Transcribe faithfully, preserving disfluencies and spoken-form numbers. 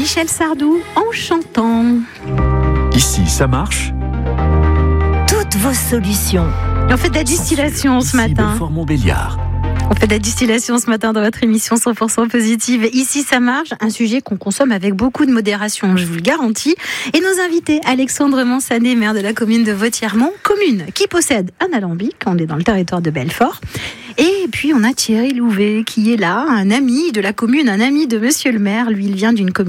Michel Sardou en chantant. Ici, ça marche. Toutes vos solutions. On fait de la distillation ce Ici, matin. Belfort-Montbéliard. On fait de la distillation ce matin dans votre émission cent pour cent positive. Ici, ça marche, un sujet qu'on consomme avec beaucoup de modération, je vous le garantis. Et nos invités, Alexandre Mansanet, maire de la commune de Vautièremont, commune qui possède un alambic, on est dans le territoire de Belfort. Et puis, on a Thierry Louvet qui est là, un ami de la commune, un ami de monsieur le maire. Lui, il vient d'une commune